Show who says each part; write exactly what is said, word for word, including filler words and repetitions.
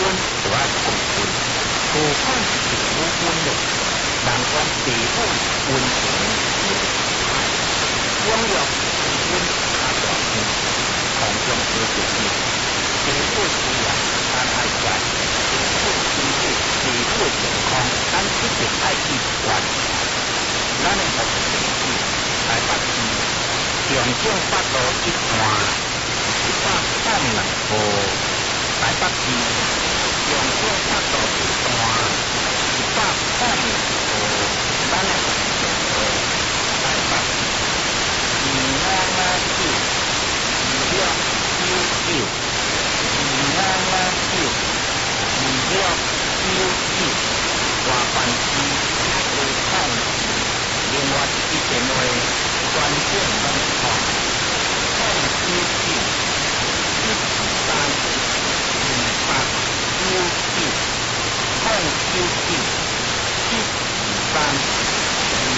Speaker 1: 就爱共分，何况是无分的，人讲地府温情有爱，永远是温阿大天，空中有着你，地府虽然咱爱在，地府身体地府健康，咱一定爱去完成。咱的目的是来北市，重庆北路一段一百三两步，来北市。重庆北路一段一百三两步，咱的目的是来北市。二五五九，二六九九，二五五九，二六九九，大办事有创意。另外一电话专线。